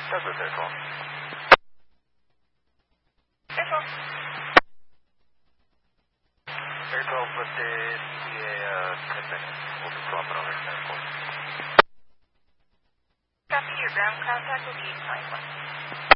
Douglas Air 12. Air 12. Air 12 lifted, ETA 10 minutes. We'll be swapping over to airport. Copy, your ground contact will be 91.